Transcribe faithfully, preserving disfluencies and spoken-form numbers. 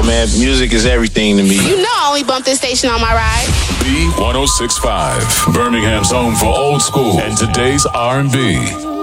man. Music is everything to me. You know I only bump this station on my ride. B one oh six point five, Birmingham's home for old school and today's R and B.